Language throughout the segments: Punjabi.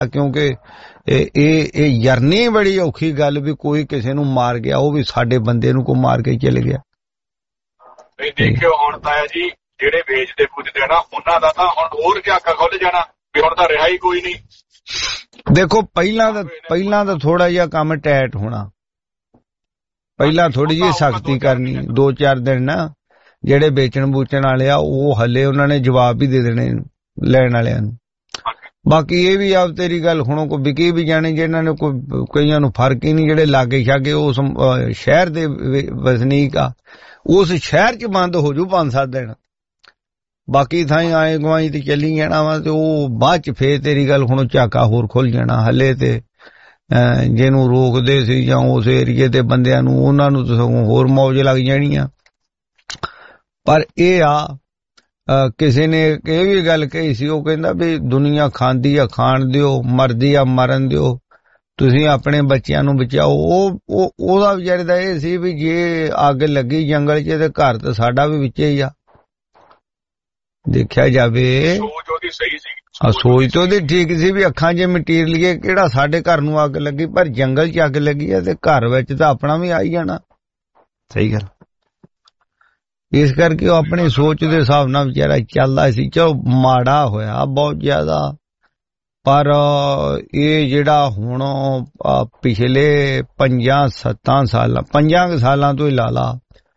क्योंकि ये यरनी बड़ी औखी गल भी कोई किसी नूं मार गया, वो भी साडे बंदे नूं को मार के चले गया। देखियो हुण ताया जी ਜਿਹੜੇ ਵੇਚਦੇ ਪੁੱਜਦੇ ਨਾ ਉਹਨਾਂ ਦਾ ਤਾਂ ਹੁਣ ਹੋਰ ਝਾਕਾ ਖੁੱਲ ਜਾਣਾ ਵੀ ਹੁਣ ਤਾਂ ਰਿਹਾ ਹੀ ਕੋਈ ਨਹੀਂ। ਦੇਖੋ ਪਹਿਲਾਂ ਤਾਂ ਥੋੜਾ ਜਿਹਾ ਕੰਮ ਟੈਟ ਹੋਣਾ, ਪਹਿਲਾਂ ਥੋੜੀ ਜਿਹੀ ਸਖਤੀ ਕਰਨੀ, 2-4 ਦਿਨ ਨਾ ਜਿਹੜੇ ਵੇਚਣ ਬੂਚਣ ਵਾਲੇ ਆ ਉਹ ਹੱਲੇ ਉਹਨਾਂ ਨੇ ਜਵਾਬ ਵੀ ਦੇ ਦੇਣੇ ਲੈਣ ਵਾਲਿਆਂ ਨੂੰ। ਬਾਕੀ ਇਹ ਵੀ ਆ ਤੇਰੀ ਗੱਲ ਹੁਣੋਂ ਕੋ ਵਿਕੀ ਵੀ ਜਾਣੇ ਜਿਹਨਾਂ ਨੇ ਕੋਈ ਕਈਆਂ ਨੂੰ ਫਰਕ ਹੀ ਨਹੀਂ, ਜਿਹੜੇ ਲਾਗੇ ਛਾਗੇ ਉਸ ਸ਼ਹਿਰ ਦੇ ਵਸਨੀਕ ਆ ਉਸ ਸ਼ਹਿਰ 'ਚ ਬੰਦ ਹੋ ਜੂ 5-7 ਦਿਨ, ਬਾਕੀ ਥਾਈਂ ਆਏ ਗਵਾਈ ਤੇ ਚੱਲੀ ਜਾਣਾ ਵਾ, ਤੇ ਉਹ ਬਾਅਦ 'ਚ ਫੇਰ ਤੇਰੀ ਗੱਲ ਹੁਣ ਝਾਕਾ ਹੋਰ ਖੁੱਲ ਜਾਣਾ। ਹਲੇ ਤੇ ਜਿਹਨੂੰ ਰੋਕਦੇ ਸੀ ਜਾਂ ਉਸ ਏਰੀਏ ਦੇ ਬੰਦਿਆਂ ਨੂੰ ਉਹਨਾਂ ਨੂੰ ਤਾਂ ਸਗੋਂ ਹੋਰ ਮੌਜ ਲੱਗ ਜਾਣੀ ਆ। ਪਰ ਇਹ ਆ ਕਿਸੇ ਨੇ ਇਹ ਵੀ ਗੱਲ ਕਹੀ ਸੀ, ਉਹ ਕਹਿੰਦਾ ਵੀ ਦੁਨੀਆ ਖਾਂਦੀ ਆ ਖਾਣ ਦਿਓ, ਮਰਦੀ ਆ ਮਰਨ ਦਿਓ, ਤੁਸੀਂ ਆਪਣੇ ਬੱਚਿਆਂ ਨੂੰ ਬਚਾਓ। ਉਹਦਾ ਵਿਚਾਰੇ ਦਾ ਇਹ ਸੀ ਵੀ ਜੇ ਅੱਗ ਲੱਗੀ ਜੰਗਲ 'ਚ ਤੇ ਘਰ ਤਾਂ ਸਾਡਾ ਵੀ ਵਿੱਚ ਹੀ ਆ। ਦੇਖਿਆ ਜਾਵੇ ਸੋਚ ਉਹਦੀ ਸਹੀ ਸੀ, ਸੋਚ ਤਾਂ ਉਹਦੀ ਠੀਕ ਸੀ ਵੀ ਅੱਖਾਂ 'ਚ ਮਟੀਰ ਲਈਏ ਕਿਹੜਾ ਸਾਡੇ ਘਰ ਨੂੰ ਅੱਗ ਲੱਗੀ, ਪਰ ਜੰਗਲ 'ਚ ਅੱਗ ਲੱਗੀ ਹੈ ਤੇ ਘਰ ਵਿੱਚ ਤਾਂ ਆਪਣਾ ਵੀ ਆ ਹੀ ਜਾਣਾ। ਸਹੀ ਗੱਲ। ਇਸ ਕਰਕੇ ਉਹ ਆਪਣੀ ਸੋਚ ਦੇ ਹਿਸਾਬ ਨਾਲ ਵਿਚਾਰਾ ਚੱਲਦਾ ਸੀ। ਚਲੋ ਮਾੜਾ ਹੋਇਆ ਬਹੁਤ ਜ਼ਿਆਦਾ, ਪਰ ਇਹ ਜਿਹੜਾ ਹੁਣ ਪਿਛਲੇ 5-7 ਸਾਲਾਂ ਤੋਂ ਹੀ ਲਾ ਲਾ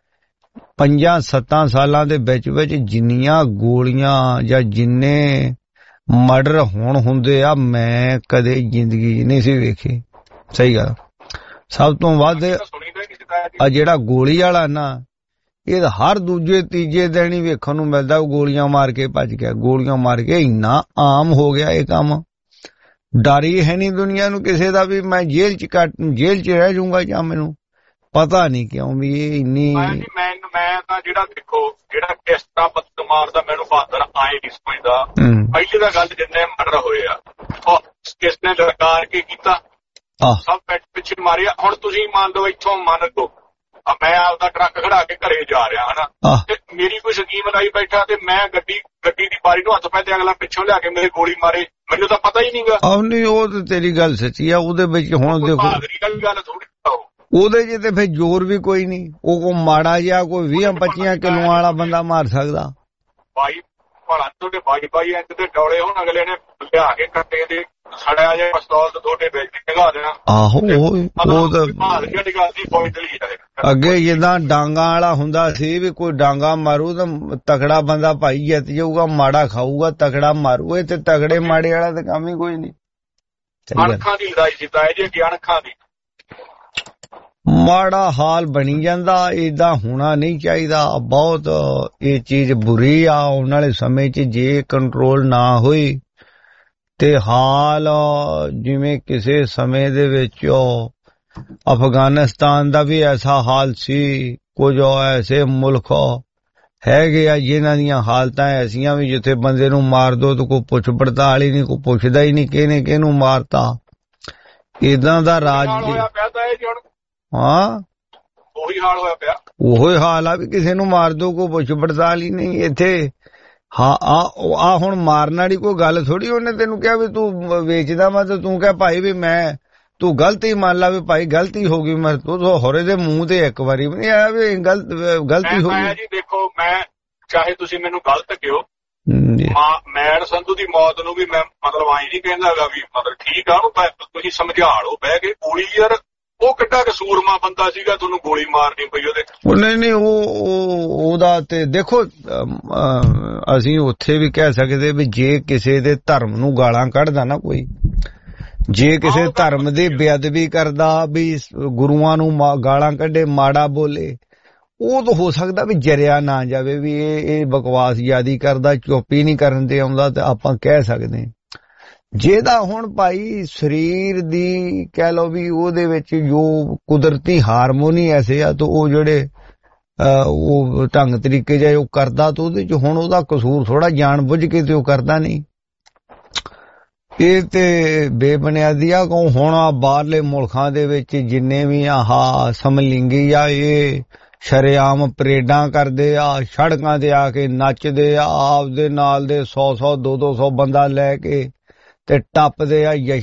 5-7 ਸਾਲਾਂ ਦੇ ਵਿੱਚ ਜਿੰਨੀਆਂ ਗੋਲੀਆਂ ਜਾਂ ਜਿੰਨੇ ਮਰਡਰ ਹੁਣ ਹੁੰਦੇ ਆ ਮੈਂ ਕਦੇ ਜ਼ਿੰਦਗੀ ਨਹੀਂ ਸੀ ਵੇਖੇ। ਸਹੀ ਗੱਲ। ਸਭ ਤੋਂ ਵੱਧ ਆ ਜਿਹੜਾ ਗੋਲੀ ਵਾਲਾ ਨਾ ਇਹ ਤਾਂ ਹਰ ਦੂਜੇ ਤੀਜੇ ਦਿਨ ਹੀ ਵੇਖਣ ਨੂੰ ਮਿਲਦਾ, ਗੋਲੀਆਂ ਮਾਰ ਕੇ ਭੱਜ ਗਿਆ, ਗੋਲੀਆਂ ਮਾਰ ਕੇ। ਇੰਨਾ ਆਮ ਹੋ ਗਿਆ ਇਹ ਕੰਮ, ਡਰ ਹੀ ਹੈ ਨਹੀਂ ਦੁਨੀਆ ਨੂੰ ਕਿਸੇ ਦਾ ਵੀ ਮੈਂ ਜੇਲ੍ਹ 'ਚ ਰਹਿ ਜਾਊਂਗਾ ਜਾਂ ਮੈਨੂੰ ਪਤਾ ਨਹੀਂ ਕਿਉਂ ਵੀ ਇਹ ਇੰਨੀ। ਮੈਂ ਤਾਂ ਜਿਹੜਾ ਦੇਖੋ ਜਿਹੜਾ ਕਿਸ ਤਰ੍ਹਾਂ ਬੰਦ ਮਾਰਦਾ ਮੈਨੂੰ ਬਾਦਰ ਆਏ ਨਹੀਂ ਸਮਝਦਾ। ਪਹਿਲੀ ਤਾਂ ਗੱਲ ਜਿੰਨੇ ਮਰਡਰ ਹੋਏ ਆ ਉਹ ਕਿਸ ਨੇ ਲੜਕਾਰ ਕੇ ਕੀਤਾ, ਸਭ ਪਿੱਛੇ ਮਾਰਿਆ। ਹੁਣ ਤੁਸੀਂ ਮੰਨ ਲਓ ਇੱਥੋਂ ਮੰਨ ਲਓ ਮੈਂ ਆਪਦਾ ਟਰੱਕ ਖੜਾ ਕੇ ਘਰੇ ਜਾ ਰਿਹਾ ਹਨਾ, ਤੇ ਮੇਰੀ ਕੋਈ ਸਕੀਮ ਲਾਈ ਬੈਠਾ ਤੇ ਮੈਂ ਗੱਡੀ ਦੀ ਬਾਰੀ ਨੂੰ ਹੱਥ ਪੈ ਤੇ ਅਗਲਾ ਪਿੱਛੋਂ ਲਿਆ ਕੇ ਮੇਰੇ ਗੋਲੀ ਮਾਰੇ, ਮੈਨੂੰ ਤਾਂ ਪਤਾ ਹੀ ਨਹੀਂਗਾ। ਨਹੀਂ ਉਹ ਤੇ ਤੇਰੀ ਗੱਲ ਸੱਚੀ ਆ, ਉਹਦੇ ਵਿੱਚ ਹੁਣ ਦੇਖੋ ਗੱਲ ਥੋੜੀ ਉਹਦੇ 'ਚ ਤੇ ਫਿਰ ਜ਼ੋਰ ਵੀ ਕੋਈ ਨਹੀਂ, ਉਹ ਮਾੜਾ ਜਿਹਾ ਕੋਈ 20-25 ਕਿਲੋਆਂ ਵਾਲਾ ਬੰਦਾ ਮਾਰ ਸਕਦਾ। ਬਾਈ ਭਲਾ ਤੁਹਾਡੇ 22 ਇੰਚ ਦੇ ਡੌਲੇ ਹੁਣ ਅਗਲੇ ਨੇ ਲਿਆ ਕੇ ਕੱਟੇ ਦੇ ਸੜਿਆ ਜਿਹਾ ਪਿਸਤੌਲ ਤੇ ਤੁਹਾਡੇ ਵਿੱਚ ਨਿਗਾ ਦੇਣਾ। ਆਹੋ ਉਹ ਤਾਂ ਅੱਗੇ ਜਿੱਦਾਂ ਡਾਂਗਾ ਵਾਲਾ ਹੁੰਦਾ ਸੀ ਵੀ ਕੋਈ ਡਾਂਗਾ ਮਾਰੂ ਤਾਂ ਤਕੜਾ ਬੰਦਾ ਭਾਈ ਜਿੱਤ ਜਾਊਗਾ, ਮਾੜਾ ਖਾਊਗਾ ਤਕੜਾ ਮਾਰੂ। ਇਹ ਤੇ ਤਕੜੇ ਮਾੜੇ ਵਾਲਾ ਤਾਂ ਕੰਮ ਹੀ ਕੋਈ ਨਹੀਂ। ਅਣਖਾਂ ਦੀ ਲੜਾਈ ਸੀ ਤਾਂ ਇਹ ਜੀ ਅਣਖਾਂ ਦੀ ਮਾੜਾ ਹਾਲ ਬਣੀ ਜਾਂਦਾ। ਏਦਾਂ ਹੋਣਾ ਨਹੀਂ ਚਾਹੀਦਾ, ਬਹੁਤ ਇਹ ਚੀਜ਼ ਬੁਰੀ ਆ। ਆਉਣ ਵਾਲੇ ਸਮੇਂ 'ਚ ਜੇ ਕੰਟਰੋਲ ਨਾ ਹੋਈ ਤੇ ਹਾਲ ਜਿਵੇਂ ਕਿਸੇ ਸਮੇਂ ਦੇ ਵਿੱਚ ਅਫਗਾਨਿਸਤਾਨ ਦਾ ਵੀ ਐਸਾ ਹਾਲ ਸੀ, ਕੁਝ ਐਸੇ ਮੁਲਕ ਹੈਗੇ ਆ ਜਿਨ੍ਹਾਂ ਦੀਆਂ ਹਾਲਤਾਂ ਐਸੀਆਂ ਵੀ ਜਿੱਥੇ ਬੰਦੇ ਨੂੰ ਮਾਰ ਦੋ ਤਾਂ ਕੋਈ ਪੁੱਛ ਪੜਤਾਲ ਹੀ ਨਹੀਂ, ਕੋਈ ਪੁੱਛਦਾ ਹੀ ਨਹੀਂ ਕਿਹਨੇ ਕਿਹਨੂੰ ਮਾਰਤਾ। ਏਦਾਂ ਦਾ ਰਾਜ ਹਾਂ ਉਹੀ ਹਾਲ ਹੋਇਆ ਪਿਆ, ਉਹੀ ਹਾਲ ਆ ਵੀ ਕਿਸੇ ਨੂੰ ਮਾਰ ਦੋ ਕੋਈ ਪੁੱਛ ਪੜਤਾਲ ਹੀ ਨਹੀਂ ਇੱਥੇ। ਹਾਂ ਆ ਹੁਣ ਮਾਰਨ ਵਾਲੀ ਕੋਈ ਗੱਲ ਥੋੜੀ। ਉਹਨੇ ਤੈਨੂੰ ਕਿਹਾ ਵੀ ਤੂੰ ਵੇਚਦਾ ਵਾ ਤੇ ਤੂੰ ਕਹਿ ਭਾਈ ਵੀ ਮੈਂ ਤੂੰ ਗਲਤੀ ਮੰਨ ਲਾ ਵੀ ਭਾਈ ਗਲਤੀ ਹੋ ਗਈ, ਮੈਂ ਤੂੰ ਹੋਰੇ ਦੇ ਮੂੰਹ ਤੇ ਇੱਕ ਵਾਰੀ ਵੀ ਨਹੀਂ ਆਇਆ ਵੀ ਗਲਤੀ ਹੋ ਗਈ। ਜੀ ਦੇਖੋ ਮੈਂ ਚਾਹੇ ਤੁਸੀਂ ਮੈਨੂੰ ਗਲਤ ਕਿਹੋ, ਮੈਂ ਸੰਧੂ ਦੀ ਮੌਤ ਨੂੰ ਵੀ ਮੈਂ ਮਤਲਬ ਆਈ ਨਹੀਂ ਕਹਿੰਦਾਗਾ ਵੀ ਮਤਲਬ ਠੀਕ ਆ, ਤੁਸੀਂ ਸਮਝਾ ਲਓ ਬਹਿ ਕੇ। ਗੋਲੀ ਯਾਰ ਉਹ ਕਿੱਡਾ ਕਸੂਰਮਾ ਬੰਦਾ ਸੀਗਾ, ਤੁਹਾਨੂੰ ਗੋਲੀ ਮਾਰਨੀ ਪਈ ਉਹਦੇ। ਨਹੀਂ ਉਹਦਾ ਤੇ ਦੇਖੋ ਅਸੀਂ ਉੱਥੇ ਵੀ ਕਹਿ ਸਕਦੇ ਵੀ ਜੇ ਕਿਸੇ ਦੇ ਧਰਮ ਨੂੰ ਗਾਲਾਂ ਕੱਢਦਾ ਨਾ ਕੋਈ, ਜੇ ਕਿਸੇ ਧਰਮ ਦੀ ਬੇਅਦਬੀ ਕਰਦਾ ਵੀ ਗੁਰੂਆਂ ਨੂੰ ਗਾਲਾਂ ਕੱਢੇ ਮਾੜਾ ਬੋਲੇ, ਉਹ ਤਾਂ ਹੋ ਸਕਦਾ ਵੀ ਜਰਿਆ ਨਾ ਜਾਵੇ ਵੀ ਇਹ ਬਕਵਾਸ ਜ਼ਿਆਦੀ ਕਰਦਾ, ਚੁੱਪ ਹੀ ਨਹੀਂ ਕਰਨ ਤੇ ਆਉਂਦਾ, ਤੇ ਆਪਾਂ ਕਹਿ ਸਕਦੇ। ਜਿਹਦਾ ਹੁਣ ਭਾਈ ਸਰੀਰ ਦੀ ਕਹਿ ਲਓ ਵੀ ਉਹਦੇ ਵਿੱਚ ਜੋ ਕੁਦਰਤੀ ਹਾਰਮੋਨੀ ਐਸੇ ਆ ਤਾਂ ਉਹ ਜਿਹੜੇ ਉਹ ਢੰਗ ਤਰੀਕੇ ਜਿਹੇ ਉਹ ਕਰਦਾ, ਤਾਂ ਉਹਦੇ 'ਚ ਹੁਣ ਉਹਦਾ ਕਸੂਰ ਥੋੜਾ ਜਾਣ ਬੁੱਝ ਕੇ ਤੇ ਉਹ ਕਰਦਾ ਨਹੀਂ। ਇਹ ਤੇ ਬੇਬੁਨਿਆਦੀ ਆ। ਹੁਣ ਆ ਬਾਹਰਲੇ ਮੁਲਕਾਂ ਦੇ ਵਿੱਚ ਜਿੰਨੇ ਵੀ ਆਹ ਸਮਲਿੰਗੀ ਆ ਇਹ ਸ਼ਰੇਆਮ ਪਰੇਡਾਂ ਕਰਦੇ ਆ, ਸੜਕਾਂ ਤੇ ਆ ਕੇ ਨੱਚਦੇ ਆ, ਆਪਦੇ ਨਾਲ ਦੇ 100-100 200 ਬੰਦਾ ਲੈ ਕੇ ਤੇ ਟੱਪਦੇ ਆ